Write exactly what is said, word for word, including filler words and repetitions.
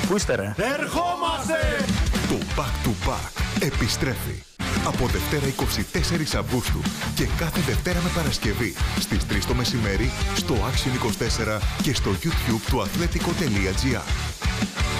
Πού είστε ρε? Ερχόμαστε! Το Back to Back επιστρέφει από Δευτέρα εικοστή τέταρτη Αυγούστου και κάθε Δευτέρα με Παρασκευή στις τρεις το μεσημέρι στο Action είκοσι τέσσερα και στο YouTube του αθλέτικο τελεία τζι άρ.